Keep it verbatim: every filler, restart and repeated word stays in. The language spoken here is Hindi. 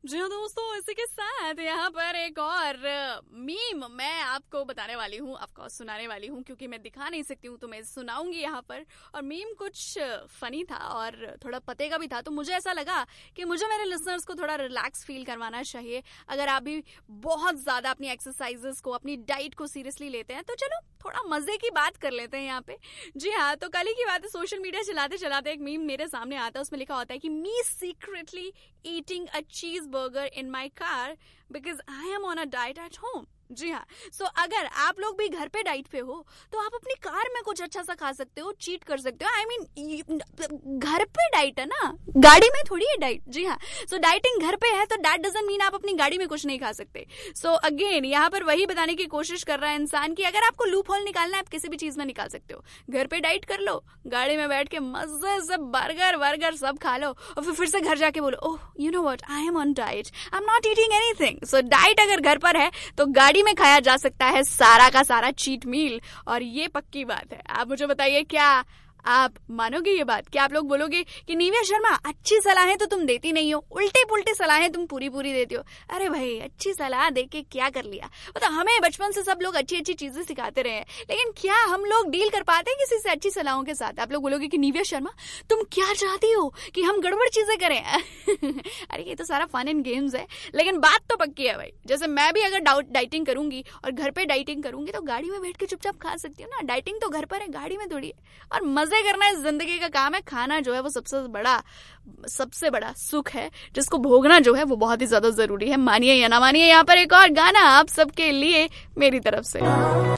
जी हाँ दोस्तों, इसी के साथ यहाँ पर एक और मीम मैं आपको बताने वाली हूँ, आपको सुनाने वाली हूँ, क्योंकि मैं दिखा नहीं सकती हूँ तो मैं सुनाऊंगी यहाँ पर। और मीम कुछ फनी था और थोड़ा पते का भी था, तो मुझे ऐसा लगा कि मुझे मेरे लिसनर्स को थोड़ा रिलैक्स फील करवाना चाहिए। अगर आप भी बहुत ज्यादा अपनी एक्सरसाइजेस को, अपनी डाइट को सीरियसली लेते हैं तो चलो थोड़ा मजे की बात कर लेते हैं यहाँ पे। जी हाँ, तो कल ही की बात है, सोशल मीडिया चलाते चलाते एक मीम मेरे सामने आता है। उसमें लिखा होता है कि मी सीक्रेटली ईटिंग अ चीज burger in my car because I am on a diet at home. जी हाँ, सो so, अगर आप लोग भी घर पे डाइट पे हो तो आप अपनी कार में कुछ अच्छा सा खा सकते हो, चीट कर सकते हो। आई I मीन mean, घर पे डाइट है ना, गाड़ी में थोड़ी है डाइट। जी हाँ, सो so, डाइटिंग घर पे है तो दैट डजंट मीन आप अपनी गाड़ी में कुछ नहीं खा सकते। सो so, अगेन यहाँ पर वही बताने की कोशिश कर रहा है इंसान कि अगर आपको लूप होल निकालना है आप किसी भी चीज में निकाल सकते हो। घर पे डाइट कर लो, गाड़ी में बैठ के मजे से बर्गर वर्गर सब खा लो और फिर फिर से घर जाके बोलो oh you know what, I am on diet, I am not eating anything. So diet अगर घर पर है तो गाड़ी में खाया जा सकता है सारा का सारा चीट मील, और ये पक्की बात है। आप मुझे बताइए, क्या आप मानोगे ये बात? क्या आप लोग बोलोगे कि निव्या शर्मा अच्छी सलाहें तो तुम देती नहीं हो, उल्टे पुल्टे सलाहें तुम पूरी पूरी देती हो? अरे भाई, अच्छी सलाह दे के क्या कर लिया? मतलब हमें बचपन से सब लोग अच्छी अच्छी चीजें सिखाते रहे हैं, लेकिन क्या हम लोग डील कर पाते हैं किसी से अच्छी सलाहों के साथ? आप लोग बोलोगे कि निव्या शर्मा तुम क्या चाहती हो कि हम गड़बड़ चीजें करें? अरे ये तो सारा फन एंड गेम्स है, लेकिन बात तो पक्की है भाई। जैसे मैं भी अगर डाइटिंग करूंगी और घर पे डाइटिंग करूंगी तो गाड़ी में बैठ के चुपचाप खा सकती हूँ ना। डाइटिंग तो घर पर है, गाड़ी में थोड़ी है। और मजे करना इस जिंदगी का काम है। खाना जो है वो सबसे बड़ा सबसे बड़ा सुख है, जिसको भोगना जो है वो बहुत ही ज्यादा जरूरी है। मानिए या ना मानिए, यहाँ पर एक और गाना आप सबके लिए मेरी तरफ से।